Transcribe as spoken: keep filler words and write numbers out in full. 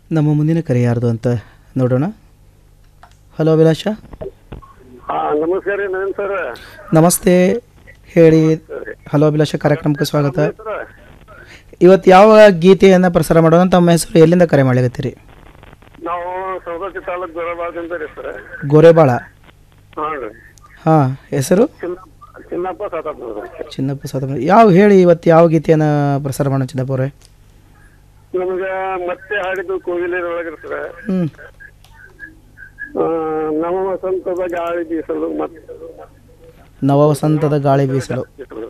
ನಮ್ಮ ಮುಂದಿನ ಕರೆ ಯಾರ್ದು ಅಂತ ನೋಡೋಣ. ಹಲೋ ಅಭಿಲಾಷ. ಹಾಂ ನಮಸ್ಕಾರ ರೀ ನವೀನ್ ಸರ್. ನಮಸ್ತೆ ಹೇಳಿ. ಹಲೋ ಅಭಿಲಾಷ ಕಾರ್ಯಕ್ರಮಕ್ಕೆ ಸ್ವಾಗತ. ಇವತ್ತು ಯಾವ ಗೀತೆಯನ್ನು ಪ್ರಸಾರ ಮಾಡೋಣ? ತಮ್ಮ ಹೆಸರು, ಎಲ್ಲಿಂದ ಕರೆ ಮಾಡಲಿಕತ್ತೀರಿ? ನಾವು ಸೌದತ್ತಿ ತಾಲೂಕು ಗೋರಬಾಳದಿಂದ ರೀ ಸರ್. ಗೋರೆಬಾಳ. ಹಾಂ ರೀ. ಹಾಂ, ಹೆಸರು? ಚಿನ್ನಪ್ಪ ಚಿನ್ನಪ್ಪ ಸಾತಾಪುರ. ಚಿನ್ನಪ್ಪ ಸಾತ. ಯಾವ ಹೇಳಿ, ಇವತ್ತು ಯಾವ ಗೀತೆಯನ್ನು ಪ್ರಸಾರ ಮಾಡೋಣ ಚಿನ್ನಪ್ಪ ಅವರೇ? ನಮ್ಗೆ ಮತ್ತೆ ಹಾಡಿದ್ದು ಕೋಗಿಲೆ ಒಳಗೆ ಸರ್. ಹ್ಞೂ. ನಮ್ಮ ವಸಂತದ ಗಾಳಿ ಬೀಸಲು ಮತ್ತೆ ನವ ವಸಂತದ ಗಾಳಿ ಬೀಸಲು.